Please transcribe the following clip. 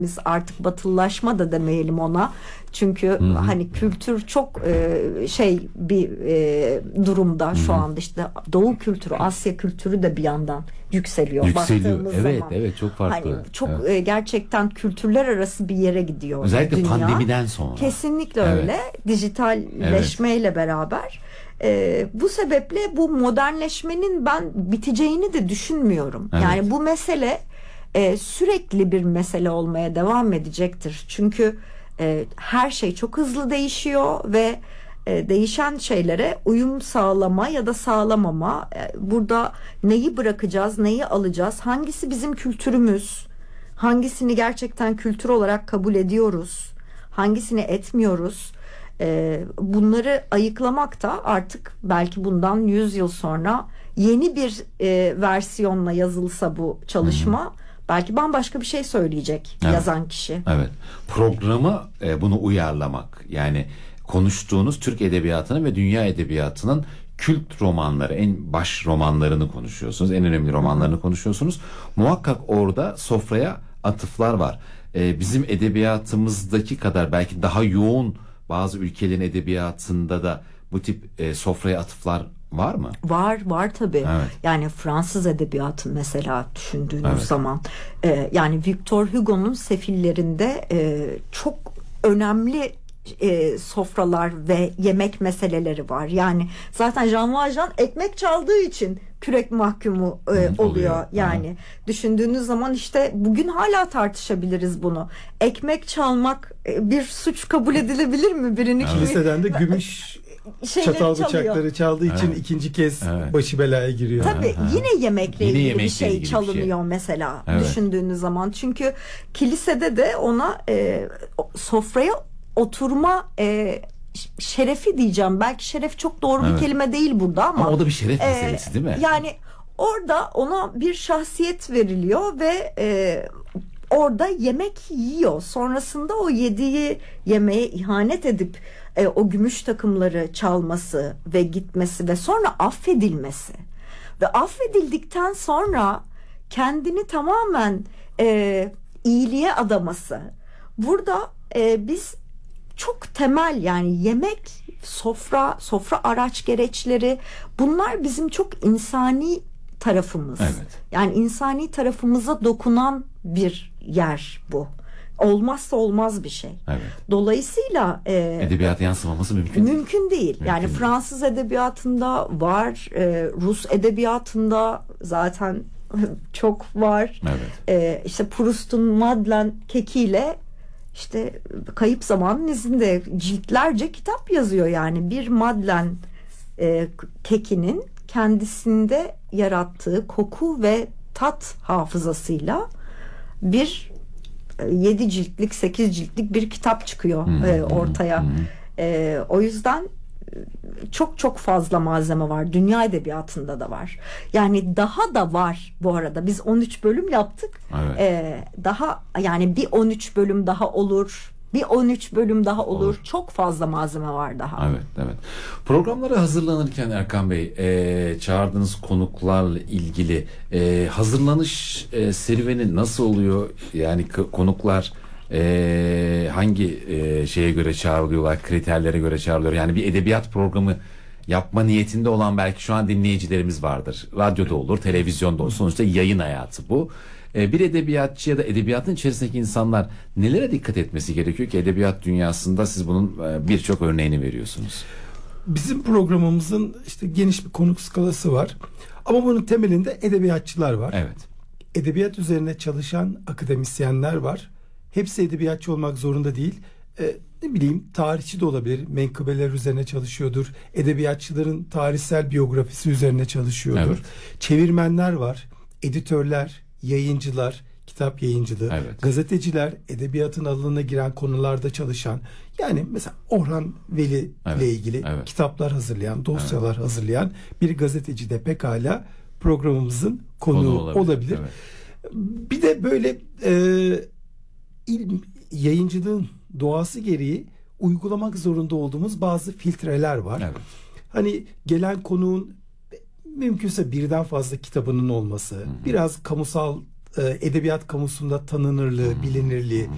Biz artık batılılaşma da demeyelim ona. Çünkü hani kültür çok bir durumda şu anda, işte Doğu kültürü, Asya kültürü de bir yandan yükseliyor. Baktığımız Evet, zaman. evet, çok farklı. Hani çok gerçekten kültürler arası bir yere gidiyor. Özellikle dünya. Pandemiden sonra. Kesinlikle Evet. öyle. Dijitalleşmeyle beraber. Bu sebeple bu modernleşmenin ben biteceğini de düşünmüyorum. Evet. Yani bu mesele sürekli bir mesele olmaya devam edecektir. Çünkü her şey çok hızlı değişiyor ve değişen şeylere uyum sağlama ya da sağlamama, burada neyi bırakacağız, neyi alacağız, hangisi bizim kültürümüz, hangisini gerçekten kültür olarak kabul ediyoruz, hangisini etmiyoruz, bunları ayıklamak da artık belki bundan 100 yıl sonra yeni bir versiyonla yazılsa bu çalışma, belki bambaşka bir şey söyleyecek yazan kişi. Evet. Programı bunu uyarlamak. Yani konuştuğunuz Türk edebiyatının ve dünya edebiyatının kült romanları, en baş romanlarını konuşuyorsunuz. En önemli romanlarını konuşuyorsunuz. Muhakkak orada sofraya atıflar var. Bizim edebiyatımızdaki kadar belki daha yoğun bazı ülkelerin edebiyatında da bu tip sofraya atıflar var mı? Var tabii. Evet. Yani Fransız edebiyatı mesela düşündüğünüz zaman, yani Victor Hugo'nun Sefillerinde çok önemli sofralar ve yemek meseleleri var. Yani zaten Jean Valjean ekmek çaldığı için kürek mahkumu oluyor. Yani düşündüğünüz zaman işte bugün hala tartışabiliriz bunu. Ekmek çalmak bir suç kabul edilebilir mi? Birini kiliseden de gümüş çatal bıçakları çaldığı için ikinci kez başı belaya giriyor. Tabii yine yemekle ilgili bir şey çalınıyor mesela düşündüğünüz zaman. Çünkü kilisede de ona sofraya oturma şerefi diyeceğim. Belki şeref çok doğru bir kelime değil burada ama o da bir şeref meselesi değil mi? Yani orada ona bir şahsiyet veriliyor ve orada yemek yiyor. Sonrasında o yediği yemeğe ihanet edip o gümüş takımları çalması ve gitmesi ve sonra affedilmesi ve affedildikten sonra kendini tamamen iyiliğe adaması. Burada biz çok temel, yani yemek, sofra araç gereçleri, bunlar bizim çok insani tarafımız. Evet. Yani insani tarafımıza dokunan bir yer bu. Olmazsa olmaz bir şey. Evet. Dolayısıyla edebiyata yansımaması mümkün değil. Mümkün yani değil. Fransız edebiyatında var, Rus edebiyatında zaten çok var. Evet. İşte Proust'un Madeleine kekiyle işte Kayıp Zamanın İzinde ciltlerce kitap yazıyor. Yani bir Madeleine kekinin kendisinde yarattığı koku ve tat hafızasıyla bir 7 ciltlik 8 ciltlik bir kitap çıkıyor ortaya. O yüzden çok fazla malzeme var. Dünya edebiyatında da var. Yani daha da var bu arada. Biz 13 bölüm yaptık. Evet. Daha yani bir 13 bölüm daha olur. Bir 13 bölüm daha olur. Çok fazla malzeme var daha. Evet. Programlara hazırlanırken Erkan Bey, çağırdığınız konuklarla ilgili hazırlanış serüveni nasıl oluyor? Yani konuklar hangi şeye göre çağrılıyorlar, kriterlere göre çağrılıyor? Yani bir edebiyat programı yapma niyetinde olan belki şu an dinleyicilerimiz vardır. Radyoda olur, televizyonda olur. Sonuçta yayın hayatı bu. Bir edebiyatçı ya da edebiyatın içerisindeki insanlar nelere dikkat etmesi gerekiyor ki edebiyat dünyasında siz bunun birçok örneğini veriyorsunuz? Bizim programımızın işte geniş bir konuk skalası var. Ama bunun temelinde edebiyatçılar var. Evet. Edebiyat üzerine çalışan akademisyenler var. Hepsi edebiyatçı olmak zorunda değil. Ne bileyim, tarihçi de olabilir. Menkıbeler üzerine çalışıyordur. Edebiyatçıların tarihsel biyografisi üzerine çalışıyordur. Evet. Çevirmenler var. Editörler, yayıncılar, kitap yayıncılığı, gazeteciler, edebiyatın alanına giren konularda çalışan, yani mesela Orhan Veli ile ilgili kitaplar hazırlayan, dosyalar hazırlayan bir gazeteci de pekala programımızın konuğu olabilir. Evet. Bir de böyle yayıncılığın doğası gereği uygulamak zorunda olduğumuz bazı filtreler var. Evet. Hani gelen konuğun mümkünse birden fazla kitabının olması, biraz kamusal edebiyat kamusunda tanınırlığı, bilinirliği,